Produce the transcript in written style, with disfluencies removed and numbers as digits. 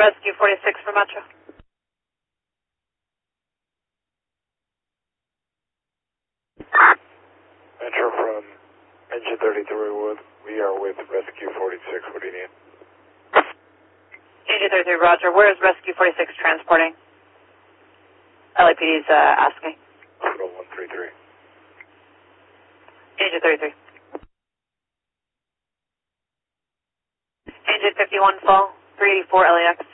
Rescue 46 for Metro. Metro from Engine 33 Wood. We are with Rescue 46. What do you need? Engine 33, Roger. Where is Rescue 46 transporting? LAPD is asking. Hospital 133. Engine 33. Engine 51 full, 384 LAX.